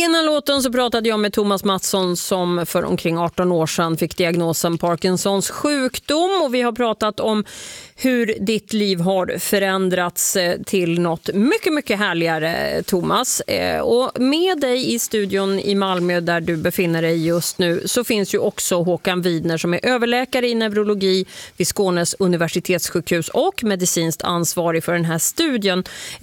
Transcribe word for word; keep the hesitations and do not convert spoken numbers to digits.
Innan låten så pratade jag med Thomas Mattsson som för omkring arton år sedan fick diagnosen Parkinsons sjukdom, och vi har pratat om hur ditt liv har förändrats till något mycket, mycket härligare, Thomas. Och med dig i studion i Malmö där du befinner dig just nu så finns ju också Håkan Widner som är överläkare i neurologi vid Skånes universitetssjukhus och medicinskt ansvarig för den här studien.